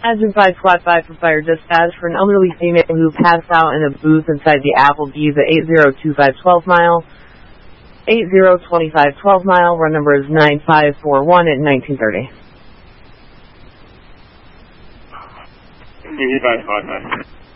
Advent 5 Squad 5 for fire dispatch for an elderly female who passed out in a booth inside the Applebee's at 8025 12 Mile. 8025 12 Mile, run number is 9541 at 1930. 25 Squad 5.